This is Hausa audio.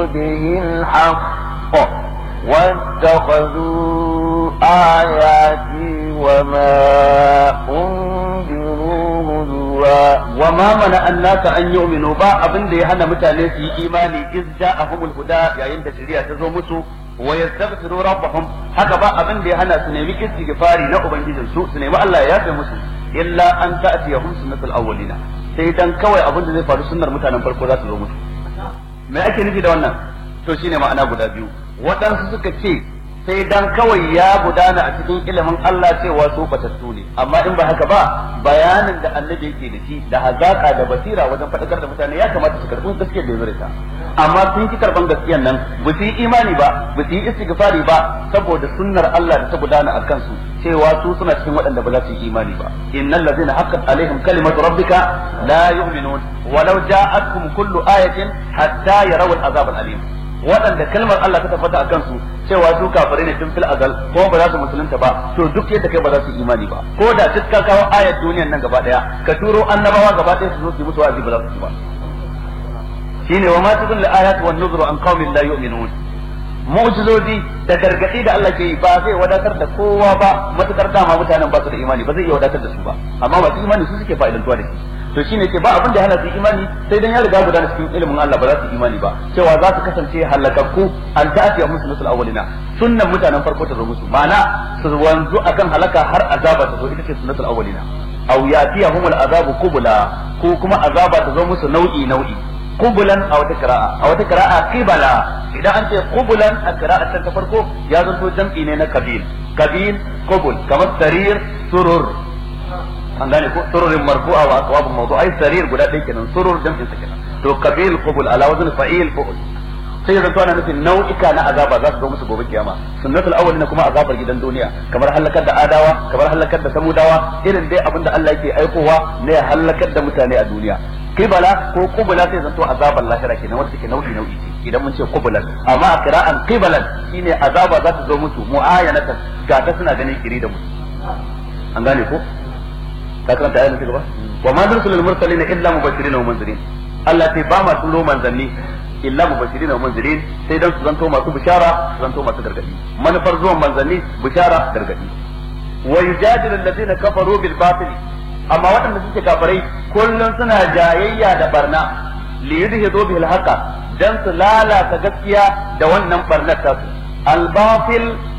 به الحق واتخذوا آياتي وما أنذروا هزوا. وما منع الناس أن يؤمنوا با أبن دي هنا متاني في إيماني إذ جاءهم الهدى يا عند شريعة تزومسوا ويستغفروا ربهم haka ba abin da ya hana su nemi istighfari na ubangijin su nemi Allah ya yafe musu illa an ta'tiyahum sunnatul awwalina sai dan kawai abin da zai faru sunnar mutanen farko za su zo musu. Me ake nufi da wannan? To shine ma'ana guda biyu. Waɗansu suka ce sai dan kawai ya gudana a cikin ilimin Allah cewa su batattu ne, amma in ba haka ba bayanin da annabi yake da shi da hazaka da basira wajen faɗakar da mutane ya kamata su karɓi gaskiyar da ya zurita, amma sun ki karɓan gaskiyar nan ba su yi imani ba ba su yi istighfari ba saboda sunnar Allah da ta gudana a kansu cewa su suna cikin waɗanda ba za su yi imani ba. Innal ladzina haqqat alaihim kalimatu rabbika la yu'minun walau ja'atkum kullu ayatin hatta yarawul azab al-alim. Waɗanda kalmar Allah ta tabbata a kansu cewa su kafirai ne tun fil azal ko ba za su musulunta ba, to duk yadda kai ba za su imani ba, ko da duk ka kawo ayat duniyan nan gaba daya ka turo annabawa gaba daya su zo su musu wa'azi ba za su ba. Shine wa ma tudul ayat wan nuzuru an qaumin la yu'minun. Mu'jizoji da gargadi da Allah ke yi ba zai wadatar da kowa ba, matukar dama mutanen ba su da imani ba zai iya wadatar da su ba, amma masu imani su suke fa'idantuwa da shi. To shine ke ba abin da ya hana su imani sai dan ya riga gudana cikin ilimin Allah ba za su imani ba, cewa za su kasance halakakku an ta'ati musu musul awwalina, sunnan mutanen farko ta zo musu, ma'ana su wanzu akan halaka har azaba ta zo, ita ce sunnatul awwalina. Aw yatiyahumul azabu qubla, ko kuma azaba ta zo musu nau'i qubulan a wata qira'a qibala. Idan an ce qubulan a qira'ar ta farko ya zanto jam'i ne na qabil qubul, kamar sarir surur, an gane ko sururin marfu'a wa aqwabun mawdu'ai sarir guda ɗaya kenan, surur jam'in sa kenan. To qabil qubul ala wazn fa'il fu'ul, sai zanto ana nufin nau'ika na azaba za su zo musu gobe kiyama. Sunnatul awwalina kuma azabar gidan duniya, kamar halakar da adawa, kamar halakar da samudawa, irin dai abinda Allah yake aikowa ne ya halakar da mutane a duniya. Qibala ko qubula sai zanto azabar lahira kenan, wanda take nau'i ce idan mun ce qubulan, amma a qira'an qibalan shine azaba za ta zo musu mu'ayanatan, ga ta suna ganin kiri da musu. An gane ko? Ka karanta ayat ta gaba? Wa ma nursilul mursalina illa mubashirin wa munzirin. Allah sai ba ma turo manzanni illa mubashirin wa munzirin, sai dan su zanto masu bishara, su zanto masu gargadi. Manufar zuwan manzanni bishara, gargadi. Wa yujadilu alladhina kafaru bil batil, amma waɗanda suke kafirai kullum suna jayayya da barna, li yudhidu bil haqa, dan su lalata gaskiya da wannan barnar ta su. Al batil